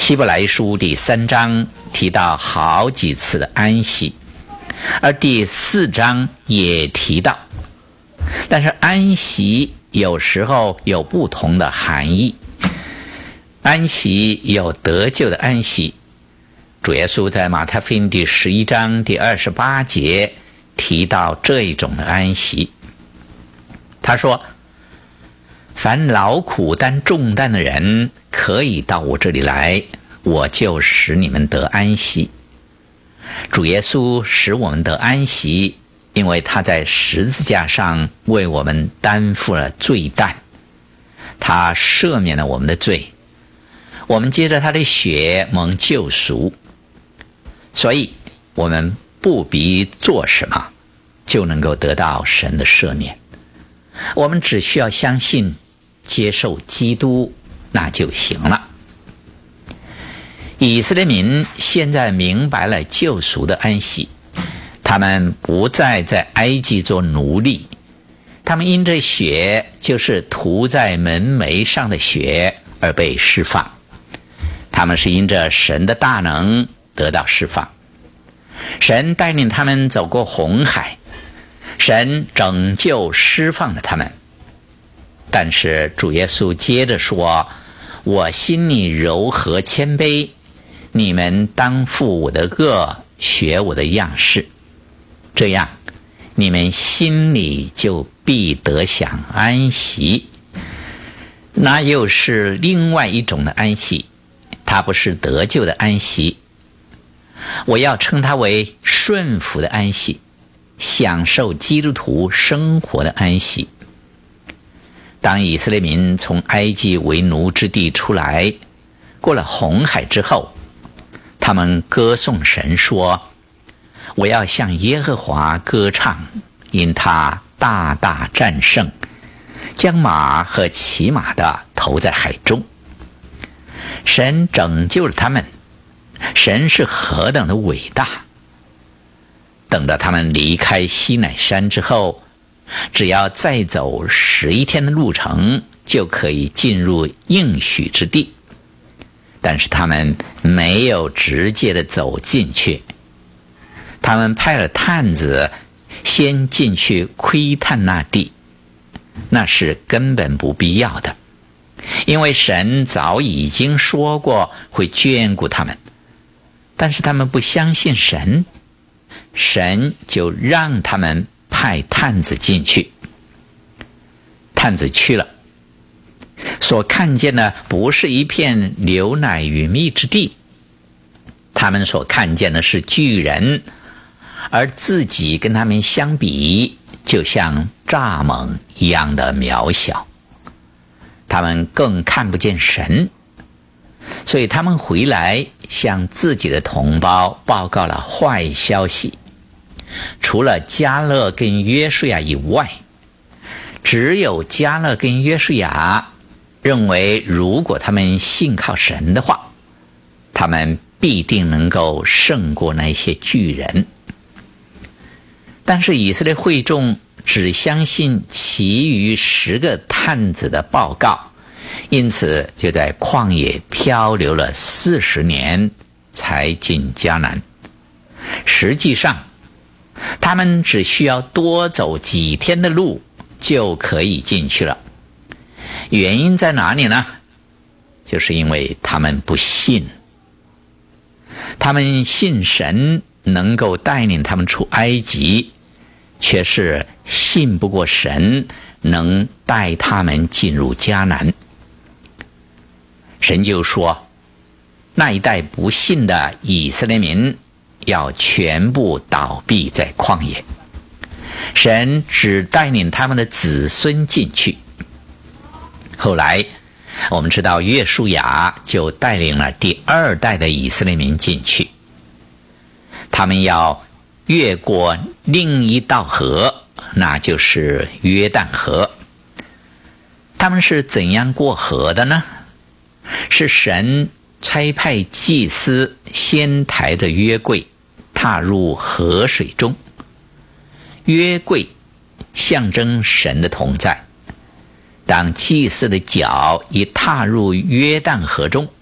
希伯来书第3章提到好几次的安息，而第4章也提到，但是安息有时候有不同的含义。安息有得救的安息，主耶稣在马太福音第11章第28节提到这一种的安息。他说，凡劳苦担重担的人可以到我这里来，我就使你们得安息。主耶稣使我们得安息，因为他在十字架上为我们担负了罪担，他赦免了我们的罪，我们借着他的血蒙救赎，所以我们不必做什么就能够得到神的赦免，我们只需要相信接受基督，那就行了。以色列民现在明白了救赎的安息，他们不再在埃及做奴隶，他们因着血，就是涂在门楣上的血而被释放，他们是因着神的大能得到释放。神带领他们走过红海，神拯救释放了他们。但是主耶稣接着说，我心里柔和谦卑，你们当负我的恶，学我的样式，这样你们心里就必得享安息。那又是另外一种的安息，它不是得救的安息，我要称它为顺服的安息，享受基督徒生活的安息。当以色列民从埃及为奴之地出来，过了红海之后，他们歌颂神说，我要向耶和华歌唱，因他大大战胜，将马和骑马的投在海中。神拯救了他们，神是何等的伟大。等到他们离开西乃山之后，只要再走11天的路程，就可以进入应许之地。但是他们没有直接的走进去，他们派了探子先进去窥探那地，那是根本不必要的，因为神早已经说过会眷顾他们。但是他们不相信神，神就让他们派探子进去。探子去了，所看见的不是一片流奶与蜜之地，他们所看见的是巨人，而自己跟他们相比，就像蚱蜢一样的渺小。他们更看不见神，所以他们回来向自己的同胞报告了坏消息。除了迦勒跟约书亚以外，只有迦勒跟约书亚认为，如果他们信靠神的话，他们必定能够胜过那些巨人。但是以色列会众只相信其余10个探子的报告，因此就在旷野漂流了40年才进迦南。实际上他们只需要多走几天的路就可以进去了。原因在哪里呢？就是因为他们不信。他们信神能够带领他们出埃及，却是信不过神能带他们进入迦南。神就说，那一代不信的以色列民要全部倒闭在旷野，神只带领他们的子孙进去。后来我们知道，约书亚就带领了第2代的以色列民进去，他们要越过另一道河，那就是约旦河。他们是怎样过河的呢？是神差派祭司先抬着约柜踏入河水中，约柜象征神的同在。当祭司的脚一踏入约旦河中，